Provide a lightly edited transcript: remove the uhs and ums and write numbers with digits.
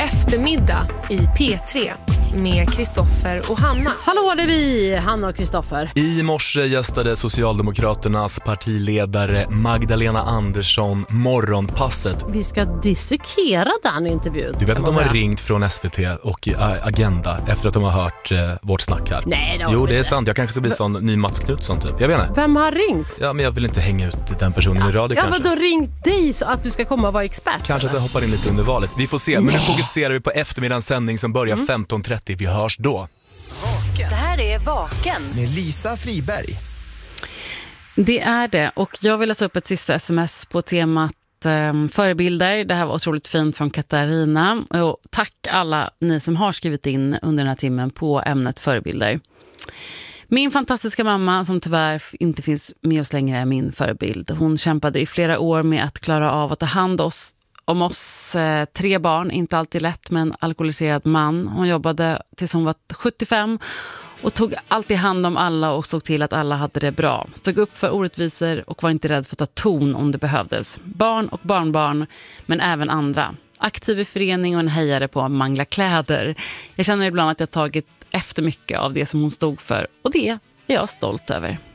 Eftermiddag i P3 med Kristoffer och Hanna. Hallå, det är vi, Hanna och Kristoffer. I morse gästade Socialdemokraternas partiledare Magdalena Andersson morgonpasset. Vi ska dissekera den intervjun. Du vet att de har ringt från SVT och Agenda efter att de har hört vårt snack här. Nej, Jo, det är sant. Jag kanske ska bli sån ny Mats Knutsson typ. Jag vet inte. Vem har ringt? Ja, men jag vill inte hänga ut den personen i radio kanske. Ja, men då ringt dig så att du ska komma och vara expert. Kanske att jag hoppar in lite under valet. Vi får se, men nu fokuserar vi på eftermiddagens sändning som börjar 15.30. Vi hörs då. Det här är Vaken med Lisa Friberg. Det är det, och jag vill läsa upp ett sista sms på temat förebilder. Det här var otroligt fint från Katarina. Och tack alla ni som har skrivit in under den här timmen på ämnet förebilder. Min fantastiska mamma, som tyvärr inte finns med oss längre, är min förebild. Hon kämpade i flera år med att klara av att ta hand om oss 3 barn, inte alltid lätt, med en alkoholiserad man. Hon jobbade tills hon var 75 och tog alltid hand om alla och såg till att alla hade det bra. Stod upp för orättvisor och var inte rädd för att ta ton om det behövdes. Barn och barnbarn, men även andra. Aktiv i förening och en hejare på att mangla kläder. Jag känner ibland att jag tagit efter mycket av det som hon stod för, och det är jag stolt över.